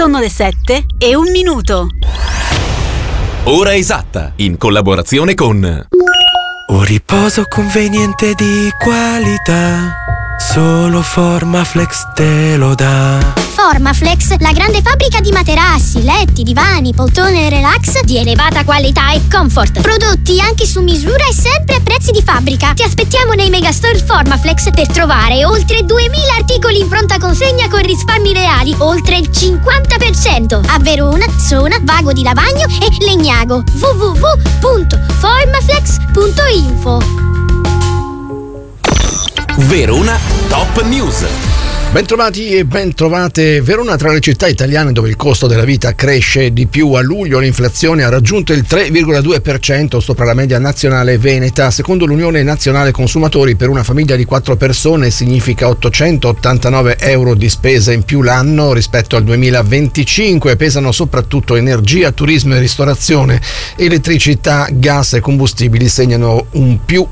Sono le 7:01. Ora esatta, in collaborazione con Un riposo conveniente di qualità, solo Formaflex te lo dà. Formaflex, la grande fabbrica di materassi, letti, divani, poltrone relax di elevata qualità e comfort. Prodotti anche su misura e sempre a prezzi di fabbrica. Ti aspettiamo nei megastore Formaflex per trovare oltre 2000 articoli in pronta consegna con risparmi reali oltre il 50%. A Verona, Sona, Vago di Lavagno e Legnago. www.formaflex.info. Verona Top News. Bentrovati e bentrovate. Verona tra le città italiane dove il costo della vita cresce di più. A luglio l'inflazione ha raggiunto il 3,2% sopra la media nazionale veneta. Secondo l'Unione Nazionale Consumatori, per una famiglia di 4 persone significa 889 euro di spesa in più l'anno rispetto al 2025. Pesano soprattutto energia, turismo e ristorazione. Elettricità, gas e combustibili segnano un più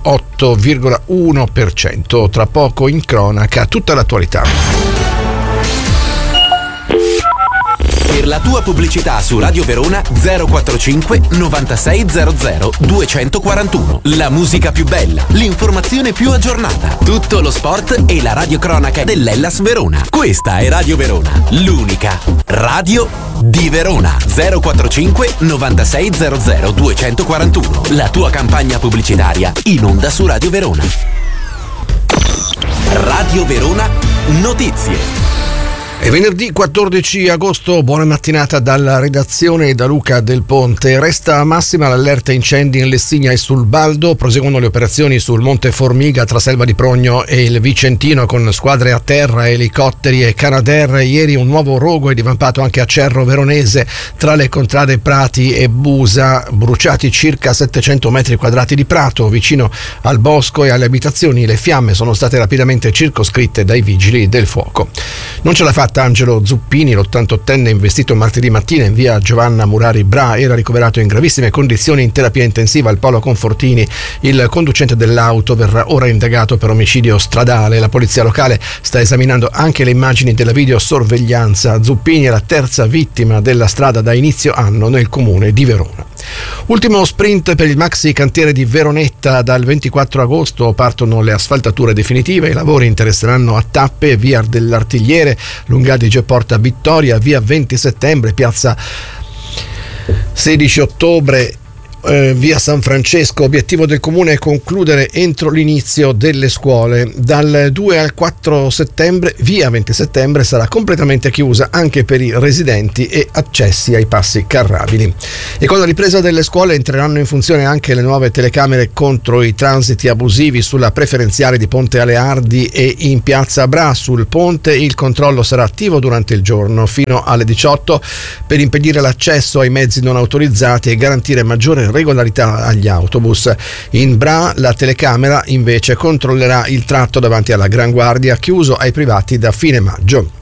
8,1%. Tra poco in cronaca tutta l'attualità. Per la tua pubblicità su Radio Verona 045 9600 241. La musica più bella, l'informazione più aggiornata, tutto lo sport e la radiocronaca dell'Hellas Verona. Questa è Radio Verona, l'unica radio di Verona. 045 9600 241. La tua campagna pubblicitaria in onda su Radio Verona. Radio Verona Notizie. È venerdì 14 agosto, buona mattinata dalla redazione e da Luca Del Ponte. Resta massima l'allerta incendi in Lessigna e sul Baldo, proseguono le operazioni sul Monte Formiga tra Selva di Progno e il Vicentino con squadre a terra, elicotteri e Canadair. Ieri un nuovo rogo è divampato anche a Cerro Veronese tra le contrade Prati e Busa, bruciati circa 700 metri quadrati di prato vicino al bosco e alle abitazioni. Le fiamme sono state rapidamente circoscritte dai vigili del fuoco. Non ce l'ha fatta Angelo Zuppini, l'88enne investito martedì mattina in via Giovanna Murari Bra, era ricoverato in gravissime condizioni in terapia intensiva al Polo Confortini. Il conducente dell'auto verrà ora indagato per omicidio stradale. La polizia locale sta esaminando anche le immagini della videosorveglianza. Zuppini è la terza vittima della strada da inizio anno nel comune di Verona. Ultimo sprint per il maxi cantiere di Veronetta. Dal 24 agosto partono le asfaltature definitive. I lavori interesseranno a tappe, via dell'Artigliere, Lungadige Porta Vittoria, via 20 settembre, piazza 16 ottobre, via San Francesco. Obiettivo del comune è concludere entro l'inizio delle scuole. Dal 2 al 4 settembre via 20 settembre sarà completamente chiusa anche per i residenti e accessi ai passi carrabili. E con la ripresa delle scuole entreranno in funzione anche le nuove telecamere contro i transiti abusivi sulla preferenziale di Ponte Aleardi e in piazza Bra. Sul ponte il controllo sarà attivo durante il giorno fino alle 18 per impedire l'accesso ai mezzi non autorizzati e garantire maggiore regolarità agli autobus. In Bra la telecamera invece controllerà il tratto davanti alla Gran Guardia, chiuso ai privati da fine maggio.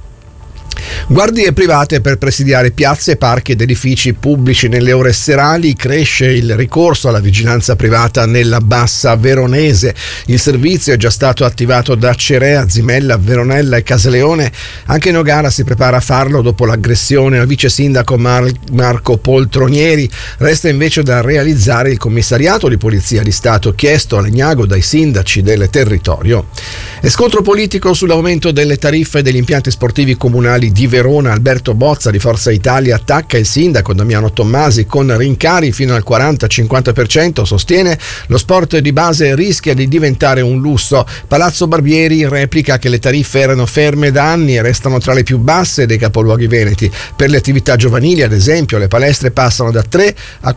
Guardie private per presidiare piazze, parchi ed edifici pubblici nelle ore serali. Cresce il ricorso alla vigilanza privata nella Bassa Veronese. Il servizio è già stato attivato da Cerea, Zimella, Veronella e Casaleone. Anche Nogara si prepara a farlo dopo l'aggressione al vice sindaco Marco Poltronieri. Resta invece da realizzare il commissariato di polizia di Stato chiesto a Legnago dai sindaci del territorio. E scontro politico sull'aumento delle tariffe degli impianti sportivi comunali di Verona. Alberto Bozza di Forza Italia attacca il sindaco Damiano Tommasi con rincari fino al 40-50%. Sostiene lo sport di base rischia di diventare un lusso. Palazzo Barbieri replica che le tariffe erano ferme da anni e restano tra le più basse dei capoluoghi veneti. Per le attività giovanili, ad esempio, le palestre passano da 3 a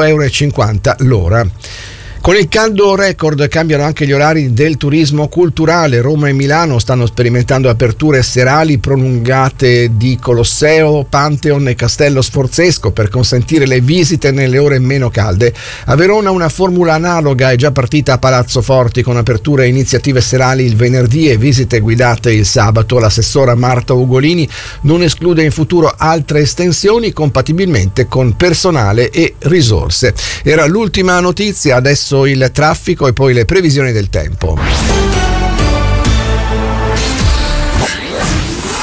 4,50 euro l'ora. Con il caldo record cambiano anche gli orari del turismo culturale. Roma e Milano stanno sperimentando aperture serali prolungate di Colosseo, Pantheon e Castello Sforzesco per consentire le visite nelle ore meno calde. A Verona una formula analoga è già partita a Palazzo Forti con aperture e iniziative serali il venerdì e visite guidate il sabato. L'assessora Marta Ugolini non esclude in futuro altre estensioni compatibilmente con personale e risorse. Era l'ultima notizia, adesso il traffico e poi le previsioni del tempo.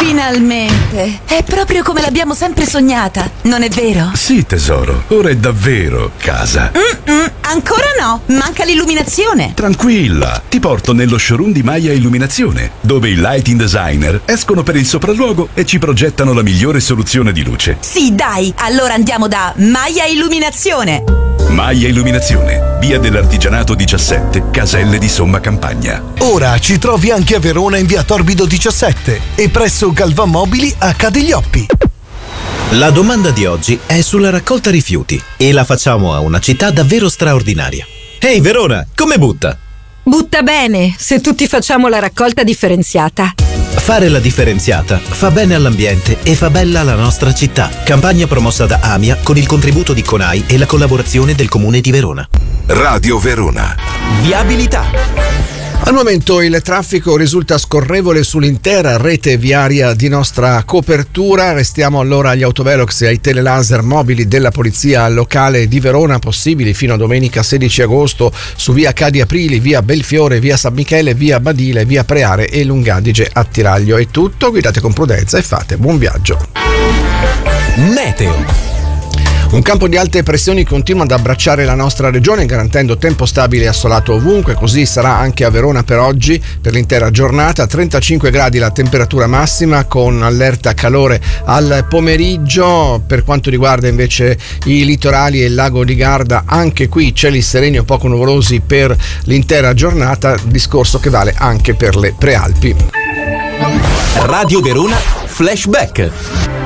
Finalmente! È proprio come l'abbiamo sempre sognata, non è vero? Sì, tesoro, ora è davvero casa. Ancora no, manca l'illuminazione. Tranquilla, ti porto nello showroom di Maya Illuminazione, dove i lighting designer escono per il sopralluogo e ci progettano la migliore soluzione di luce. Sì, dai, allora andiamo da Maya Illuminazione. Maya Illuminazione, via dell'Artigianato 17, Caselle di Somma Campagna. Ora ci trovi anche a Verona in via Torbido 17 e presso Galvan Mobili a Cadiglioppi. La domanda di oggi è sulla raccolta rifiuti e la facciamo a una città davvero straordinaria. Ehi Verona, come butta? Butta bene, se tutti facciamo la raccolta differenziata. Fare la differenziata fa bene all'ambiente e fa bella la nostra città. Campagna promossa da AMIA con il contributo di CONAI e la collaborazione del Comune di Verona. Radio Verona. Viabilità. Al momento il traffico risulta scorrevole sull'intera rete viaria di nostra copertura. Restiamo allora agli autovelox e ai telelaser mobili della Polizia Locale di Verona, possibili fino a domenica 16 agosto su via Cadi Aprili, via Belfiore, via San Michele, via Badile, via Preare e Lungadige a Tiraglio. È tutto, guidate con prudenza e fate buon viaggio. Meteo. Un campo di alte pressioni continua ad abbracciare la nostra regione, garantendo tempo stabile e assolato ovunque. Così sarà anche a Verona per oggi, per l'intera giornata. 35 gradi la temperatura massima, con allerta calore al pomeriggio. Per quanto riguarda invece i litorali e il lago di Garda, anche qui cieli sereni o poco nuvolosi per l'intera giornata, discorso che vale anche per le prealpi. Radio Verona Flashback.